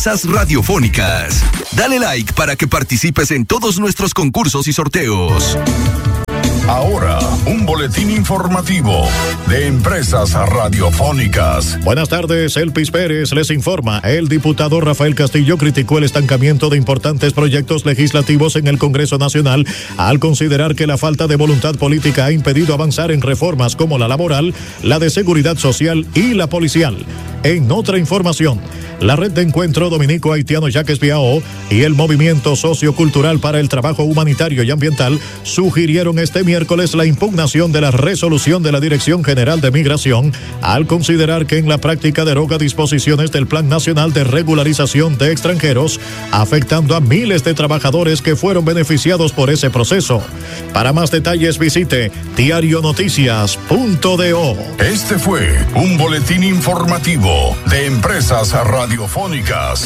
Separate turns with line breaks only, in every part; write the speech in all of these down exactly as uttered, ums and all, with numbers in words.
Empresas radiofónicas. Dale like para que participes en todos nuestros concursos y sorteos.
Ahora, un boletín informativo de Empresas Radiofónicas.
Buenas tardes, Elpis Pérez les informa. El diputado Rafael Castillo criticó el estancamiento de importantes proyectos legislativos en el Congreso Nacional al considerar que la falta de voluntad política ha impedido avanzar en reformas como la laboral, la de seguridad social y la policial. En otra información, la Red de Encuentro Dominico Haitiano Jacques Biao y el Movimiento Sociocultural para el Trabajo Humanitario y Ambiental sugirieron este miércoles la impugnación de la resolución de la Dirección General de Migración al considerar que en la práctica deroga disposiciones del Plan Nacional de Regularización de Extranjeros, afectando a miles de trabajadores que fueron beneficiados por ese proceso. Para más detalles visite diario noticias punto do.
Este fue un boletín informativo de Empresas Radiofónicas.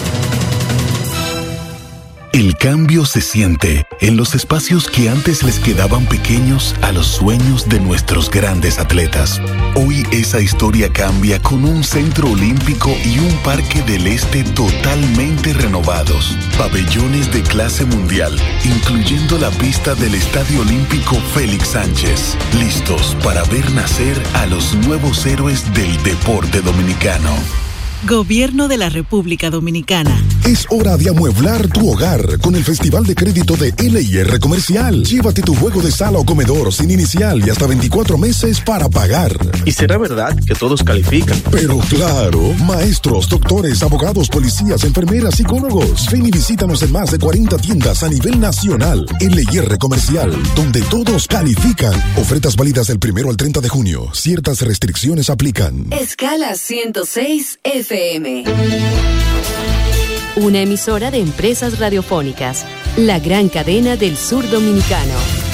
El cambio se siente en los espacios que antes les quedaban pequeños a los sueños de nuestros grandes atletas. Hoy esa historia cambia con un centro olímpico y un parque del este totalmente renovados. Pabellones de clase mundial, incluyendo la pista del Estadio Olímpico Félix Sánchez. Listos para ver nacer a los nuevos héroes del deporte dominicano.
Gobierno de la República Dominicana.
Es hora de amueblar tu hogar con el Festival de Crédito de L I R Comercial. Llévate tu juego de sala o comedor sin inicial y hasta veinticuatro meses para pagar.
¿Y será verdad que todos califican?
Pero claro, maestros, doctores, abogados, policías, enfermeras, psicólogos. Ven y visítanos en más de cuarenta tiendas a nivel nacional. L I R Comercial, donde todos califican. Ofertas válidas del primero al treinta de junio. Ciertas restricciones aplican.
Escala ciento seis F M.
Una emisora de Empresas Radiofónicas, la gran cadena del sur dominicano.